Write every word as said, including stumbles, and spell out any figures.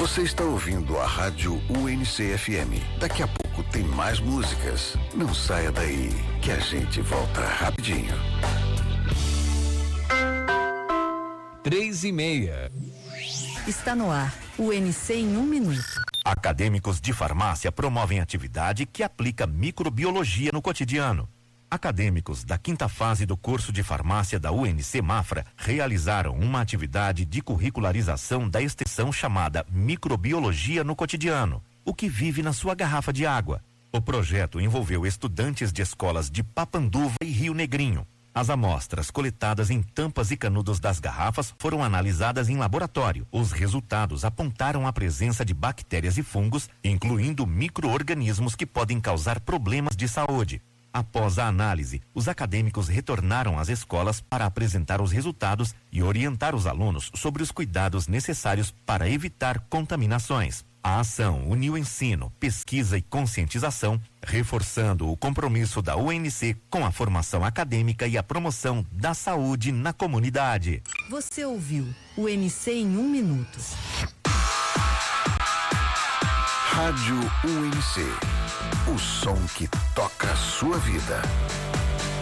Você está ouvindo a Rádio U N C F M. Daqui a pouco tem mais músicas. Não saia daí, que a gente volta rapidinho. Três e meia. Está no ar, U N C em um minuto. Acadêmicos de farmácia promovem atividade que aplica microbiologia no cotidiano. Acadêmicos da quinta fase do curso de farmácia da U N C Mafra realizaram uma atividade de curricularização da extensão chamada Microbiologia no Cotidiano, o que vive na sua garrafa de água. O projeto envolveu estudantes de escolas de Papanduva e Rio Negrinho. As amostras coletadas em tampas e canudos das garrafas foram analisadas em laboratório. Os resultados apontaram a presença de bactérias e fungos, incluindo micro-organismos que podem causar problemas de saúde. Após a análise, os acadêmicos retornaram às escolas para apresentar os resultados e orientar os alunos sobre os cuidados necessários para evitar contaminações. A ação uniu ensino, pesquisa e conscientização, reforçando o compromisso da U N C com a formação acadêmica e a promoção da saúde na comunidade. Você ouviu U N C em um minuto. Rádio U N C. O som que toca a sua vida.